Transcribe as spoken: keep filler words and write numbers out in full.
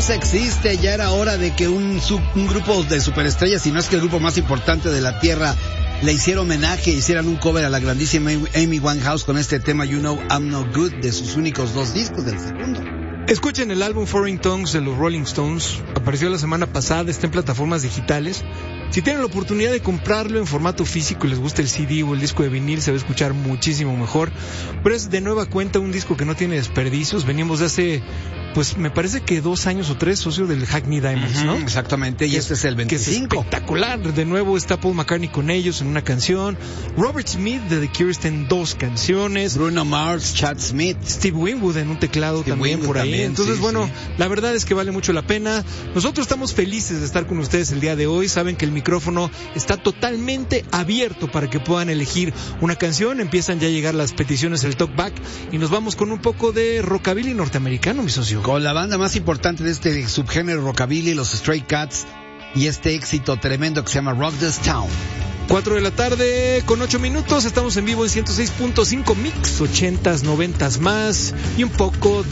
cosa existe, ya era hora de que un, sub, un grupo de superestrellas, si no es que el grupo más importante de la Tierra, le hiciera homenaje, hicieran un cover a la grandísima Amy Winehouse con este tema You Know I'm No Good, de sus únicos dos discos del segundo. Escuchen el álbum Foreign Tongues de los Rolling Stones, apareció la semana pasada, está en plataformas digitales. Si tienen la oportunidad de comprarlo en formato físico y les gusta el C D o el disco de vinil, se va a escuchar muchísimo mejor. Pero es de nueva cuenta un disco que no tiene desperdicios. Venimos de hace, pues me parece que dos años o tres, socio del Hackney Diamonds, uh-huh, ¿no? Exactamente, y este es el veinticinco. Que es espectacular. De nuevo está Paul McCartney con ellos en una canción. Robert Smith de The Cure está en dos canciones. Bruno Mars, Chad Smith. Steve Winwood en un teclado Steve también Winwood por ahí. También, Entonces, sí, bueno, sí. La verdad es que vale mucho la pena. Nosotros estamos felices de estar con ustedes el día de hoy. Saben que el micrófono está totalmente abierto para que puedan elegir una canción. Empiezan ya a llegar las peticiones del Talkback y nos vamos con un poco de rockabilly norteamericano, mi socio. Con la banda más importante de este subgénero rockabilly, los Stray Cats, y este éxito tremendo que se llama Rock This Town. Cuatro de la tarde con ocho minutos, estamos en vivo en ciento seis punto cinco Mix, ochentas, noventas más y un poco